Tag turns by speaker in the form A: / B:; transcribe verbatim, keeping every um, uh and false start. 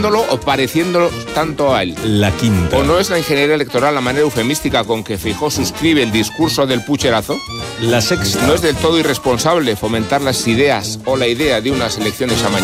A: imitándolo o pareciéndolo tanto a él.
B: La quinta.
A: ¿O no es la ingeniería electoral la manera eufemística con que Feijóo suscribe el discurso del pucherazo?
B: La sexta.
A: ¿No es del todo irresponsable fomentar las ideas o la idea de unas elecciones amañadas?